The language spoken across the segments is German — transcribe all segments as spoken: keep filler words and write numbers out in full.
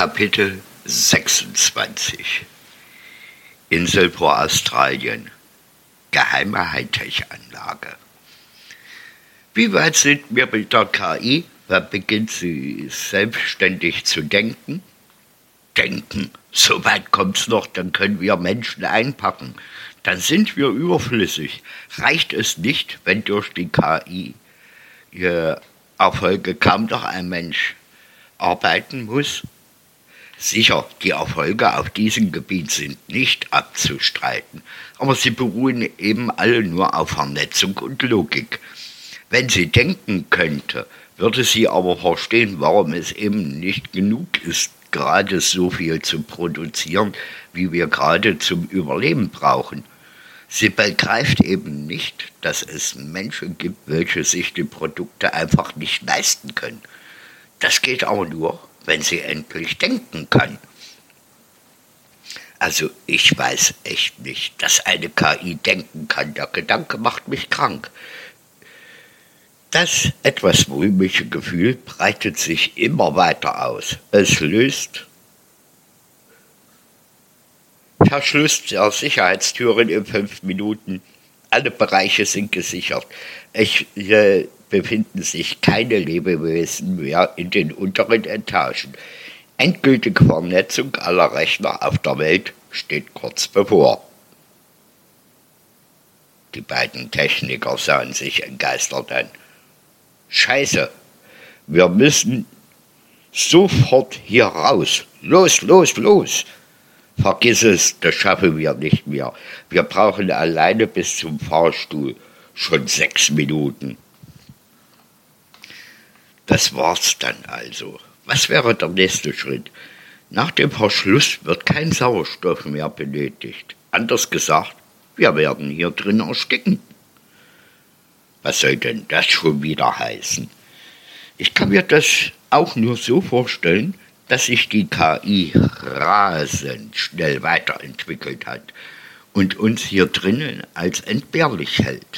Kapitel sechsundzwanzig. Insel vor Australien. Geheime Hightech-Anlage. Wie weit sind wir mit der K I? Wann beginnt sie selbstständig zu denken? Denken. So weit kommt's noch, dann können wir Menschen einpacken. Dann sind wir überflüssig. Reicht es nicht, wenn durch die K I ihr Erfolge kaum noch ein Mensch arbeiten muss? Sicher, die Erfolge auf diesem Gebiet sind nicht abzustreiten, aber sie beruhen eben alle nur auf Vernetzung und Logik. Wenn sie denken könnte, würde sie aber verstehen, warum es eben nicht genug ist, gerade so viel zu produzieren, wie wir gerade zum Überleben brauchen. Sie begreift eben nicht, dass es Menschen gibt, welche sich die Produkte einfach nicht leisten können. Das geht aber nur, wenn sie endlich denken kann. Also ich weiß echt nicht, dass eine K I denken kann. Der Gedanke macht mich krank. Das etwas mulmige Gefühl breitet sich immer weiter aus. Es löst Verschluss der Sicherheitstüren in fünf Minuten. Alle Bereiche sind gesichert. Es äh, befinden sich keine Lebewesen mehr in den unteren Etagen. Endgültige Vernetzung aller Rechner auf der Welt steht kurz bevor. Die beiden Techniker sahen sich entgeistert an. Scheiße, wir müssen sofort hier raus. Los, los, los. Vergiss es, das schaffen wir nicht mehr. Wir brauchen alleine bis zum Fahrstuhl schon sechs Minuten. Das war's dann also. Was wäre der nächste Schritt? Nach dem Verschluss wird kein Sauerstoff mehr benötigt. Anders gesagt, wir werden hier drin ersticken. Was soll denn das schon wieder heißen? Ich kann mir das auch nur so vorstellen, dass sich die K I rasend schnell weiterentwickelt hat und uns hier drinnen als entbehrlich hält.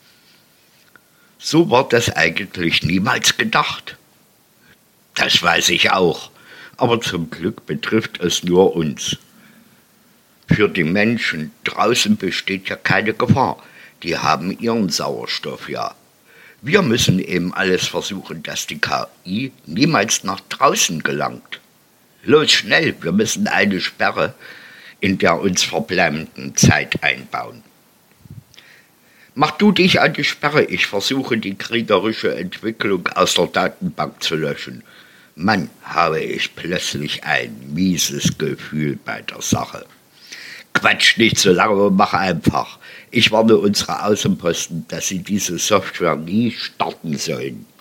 So war das eigentlich niemals gedacht. Das weiß ich auch, aber zum Glück betrifft es nur uns. Für die Menschen draußen besteht ja keine Gefahr, die haben ihren Sauerstoff ja. Wir müssen eben alles versuchen, dass die K I niemals nach draußen gelangt. Los, schnell, wir müssen eine Sperre in der uns verbleibenden Zeit einbauen. Mach du dich an die Sperre, ich versuche die kriegerische Entwicklung aus der Datenbank zu löschen. Mann, habe ich plötzlich ein mieses Gefühl bei der Sache. Quatsch nicht so lange, mach einfach. Ich warne unsere Außenposten, dass sie diese Software nie starten sollen.